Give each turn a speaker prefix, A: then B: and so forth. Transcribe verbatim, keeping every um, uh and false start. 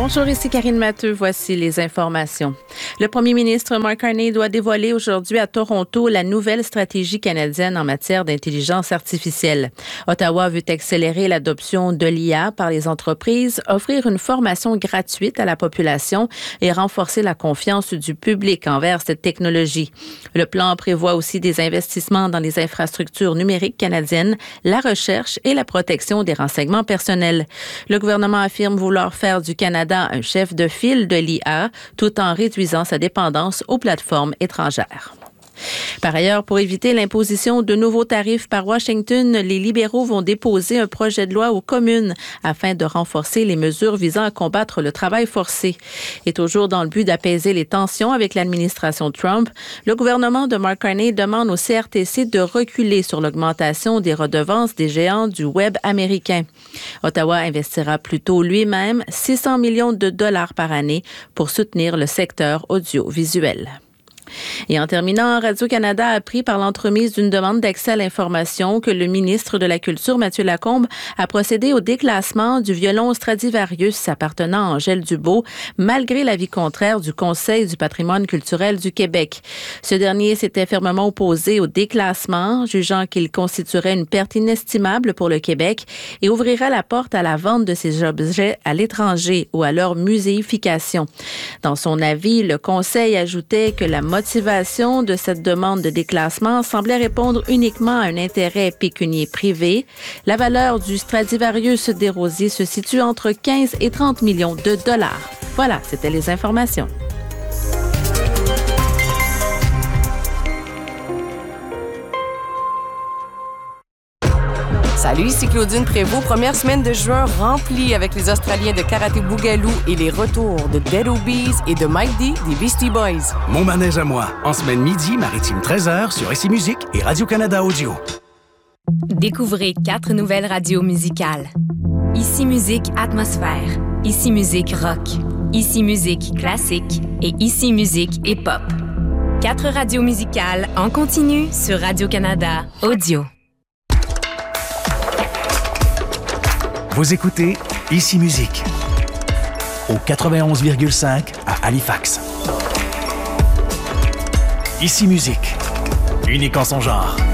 A: Bonjour, ici Karine Matteux. Voici les informations. Le premier ministre Mark Carney doit dévoiler aujourd'hui à Toronto la nouvelle stratégie canadienne en matière d'intelligence artificielle. Ottawa veut accélérer l'adoption de l'I A par les entreprises, offrir une formation gratuite à la population et renforcer la confiance du public envers cette technologie. Le plan prévoit aussi des investissements dans les infrastructures numériques canadiennes, la recherche et la protection des renseignements personnels. Le gouvernement affirme vouloir faire du Canada un chef de file de l'I A tout en réduisant sa dépendance aux plateformes étrangères. Par ailleurs, pour éviter l'imposition de nouveaux tarifs par Washington, les libéraux vont déposer un projet de loi aux communes afin de renforcer les mesures visant à combattre le travail forcé. Et toujours dans le but d'apaiser les tensions avec l'administration Trump, le gouvernement de Mark Carney demande au C R T C de reculer sur l'augmentation des redevances des géants du web américain. Ottawa investira plutôt lui-même six cents millions de dollars par année pour soutenir le secteur audiovisuel. Et en terminant, Radio-Canada a appris par l'entremise d'une demande d'accès à l'information que le ministre de la Culture, Mathieu Lacombe, a procédé au déclassement du violon Stradivarius appartenant à Angèle Dubeau, malgré l'avis contraire du Conseil du patrimoine culturel du Québec. Ce dernier s'était fermement opposé au déclassement, jugeant qu'il constituerait une perte inestimable pour le Québec et ouvrirait la porte à la vente de ces objets à l'étranger ou à leur muséification. Dans son avis, le Conseil ajoutait que la motivation de cette demande de déclassement semblait répondre uniquement à un intérêt pécunier privé. La valeur du Stradivarius des Rosiers se situe entre quinze et trente millions de dollars. Voilà, c'était les informations.
B: Salut, ici Claudine Prévost. Première semaine de juin remplie avec les Australiens de Karaté Bougalou et les retours de Dead Obies et de Mike D des Beastie Boys.
C: Mon manège à moi, en semaine midi, maritime treize heures sur Ici Musique et Radio-Canada Audio.
D: Découvrez quatre nouvelles radios musicales. Ici Musique Atmosphère, Ici Musique Rock, Ici Musique Classique et Ici Musique Hip-Hop. Quatre radios musicales en continu sur Radio-Canada Audio.
C: Vous écoutez Ici Musique au quatre-vingt-onze virgule cinq à Halifax. Ici Musique, unique en son genre.